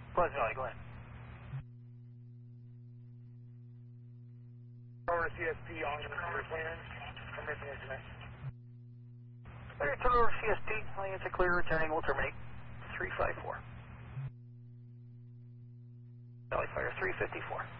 Pleasant Valley, go ahead. Over CSP on your plan. I'm missing internet. Clear, turn over CSP. It's a clear returning. We'll terminate. 354. Valley Fire 354.